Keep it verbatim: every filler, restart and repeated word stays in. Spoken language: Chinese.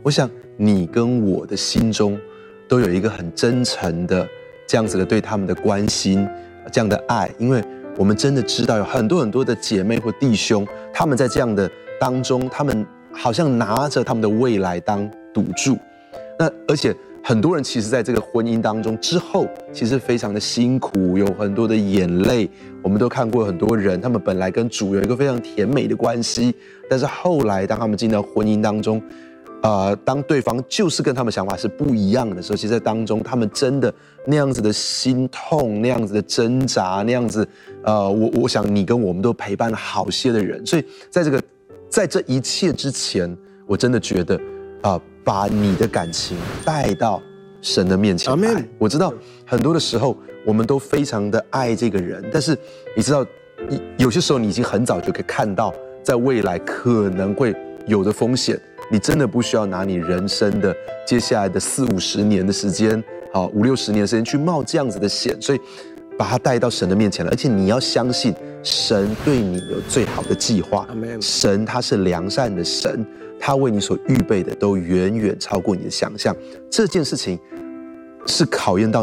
我想你跟我的心中都有一个很真诚的这样子的对他们的关心，这样的爱，因为我们真的知道有很多很多的姐妹或弟兄，他们在这样的当中，他们好像拿着他们的未来当赌注。那而且很多人其实在这个婚姻当中之后，其实非常的辛苦，有很多的眼泪。我们都看过很多人，他们本来跟主有一个非常甜美的关系，但是后来当他们进到婚姻当中，呃，当对方就是跟他们想法是不一样的时候，其实在当中他们真的那样子的心痛，那样子的挣扎，那样子，呃，我我想你跟我们都陪伴了好些的人，所以在这个在这一切之前，我真的觉得，啊、呃，把你的感情带到神的面前来。我知道很多的时候我们都非常的爱这个人，但是你知道，有些时候你已经很早就可以看到，在未来可能会有的风险。你真的不需要拿你人生的接下来的四五十年的时间，好五六十年的时间去冒这样子的险，所以把它带到神的面前了。而且你要相信，神对你有最好的计划。神他是良善的神，他为你所预备的都远远超过你的想象。这件事情是考验到